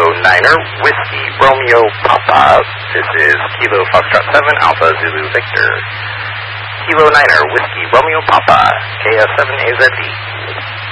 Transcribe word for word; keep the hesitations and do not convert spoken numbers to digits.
Niner, Whiskey, Romeo, Papa. This is Kilo Foxtrot seven, Alpha Zulu Victor. Kilo Niner, Whiskey, Romeo, Papa, K S seven A Z D.